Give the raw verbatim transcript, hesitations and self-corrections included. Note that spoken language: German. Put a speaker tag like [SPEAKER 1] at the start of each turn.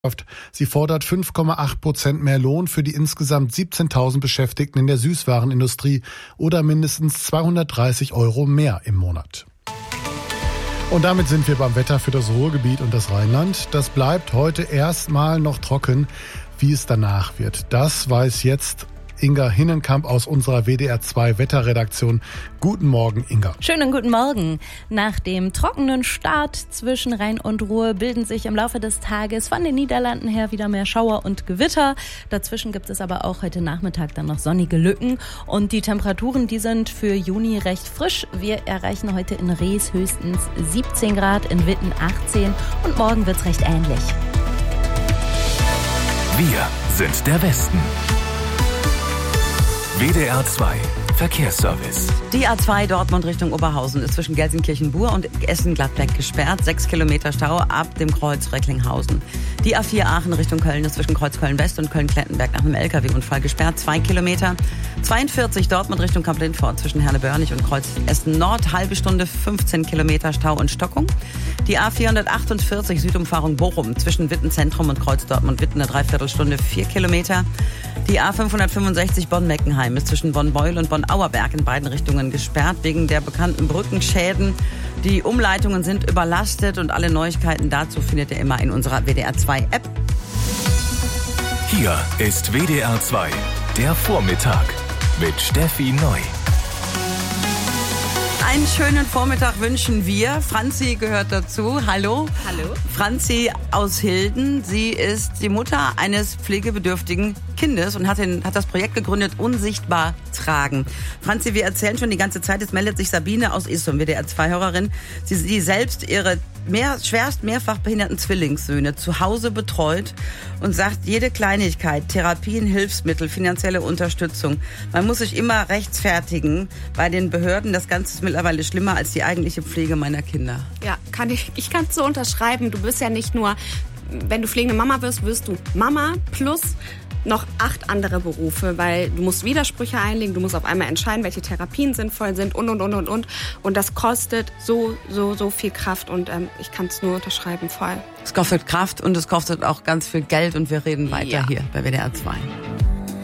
[SPEAKER 1] Sie fordert fünf Komma acht Prozent mehr Lohn für die insgesamt siebzehntausend Beschäftigten in der Süßwarenindustrie oder mindestens zweihundertdreißig Euro mehr im Monat. Und damit sind wir beim Wetter für das Ruhrgebiet und das Rheinland. Das bleibt heute erstmal noch trocken. Wie es danach wird, das weiß jetzt Inga Hinnenkamp aus unserer W D R zwei Wetterredaktion. Guten Morgen, Inga.
[SPEAKER 2] Schönen guten Morgen. Nach dem trockenen Start zwischen Rhein und Ruhr bilden sich im Laufe des Tages von den Niederlanden her wieder mehr Schauer und Gewitter. Dazwischen gibt es aber auch heute Nachmittag dann noch sonnige Lücken. Und die Temperaturen, die sind für Juni recht frisch. Wir erreichen heute in Rees höchstens siebzehn Grad, in Witten achtzehn und morgen wird's recht ähnlich.
[SPEAKER 3] Wir sind der Westen. W D R zwei Verkehrsservice.
[SPEAKER 4] Die A zwei Dortmund Richtung Oberhausen ist zwischen Gelsenkirchen-Bur und Essen-Gladbeck gesperrt. Sechs Kilometer Stau ab dem Kreuz Recklinghausen. Die A vier Aachen Richtung Köln ist zwischen Kreuz Köln-West und Köln-Klettenberg nach einem L K W-Unfall gesperrt. Zwei Kilometer. zweiundvierzig Dortmund Richtung Kamp-Lindfort zwischen Herne-Börnig und Kreuz Essen-Nord. Halbe Stunde, fünfzehn Kilometer Stau und Stockung. Die A vierhundertachtundvierzig Südumfahrung Bochum zwischen Witten-Zentrum und Kreuz Dortmund-Witten eine Dreiviertelstunde, vier Kilometer. Die A fünfhundertfünfundsechzig Bonn-Meckenheim ist zwischen Bonn-Beul und Bonn-Auerberg in beiden Richtungen gesperrt wegen der bekannten Brückenschäden. Die Umleitungen sind überlastet und alle Neuigkeiten dazu findet ihr immer in unserer W D R zwei App.
[SPEAKER 3] Hier ist W D R zwei, der Vormittag mit Steffi Neu.
[SPEAKER 4] Einen schönen Vormittag wünschen wir. Franzi gehört dazu. Hallo.
[SPEAKER 2] Hallo.
[SPEAKER 4] Franzi aus Hilden. Sie ist die Mutter eines pflegebedürftigen Kindes und hat, den, hat das Projekt gegründet, Unsichtbar tragen. Franzi, wir erzählen schon die ganze Zeit, jetzt meldet sich Sabine aus Isum, W D R zwei Hörerin. Sie, die selbst ihre mehr, schwerst mehrfach behinderten Zwillingssöhne zu Hause betreut und sagt, jede Kleinigkeit, Therapien, Hilfsmittel, finanzielle Unterstützung, man muss sich immer rechtfertigen bei den Behörden. Das Ganze ist mittlerweile schlimmer als die eigentliche Pflege meiner Kinder.
[SPEAKER 5] Ja, kann ich, ich kann es so unterschreiben. Du bist ja nicht nur, wenn du pflegende Mama wirst, wirst du Mama plus noch acht andere Berufe, weil du musst Widersprüche einlegen, du musst auf einmal entscheiden, welche Therapien sinnvoll sind und, und, und, und, und. Und das kostet so, so, so viel Kraft und ähm, ich kann es nur unterschreiben, voll.
[SPEAKER 4] Es kostet Kraft und es kostet auch ganz viel Geld und wir reden weiter
[SPEAKER 5] ja.
[SPEAKER 4] hier bei W D R zwei.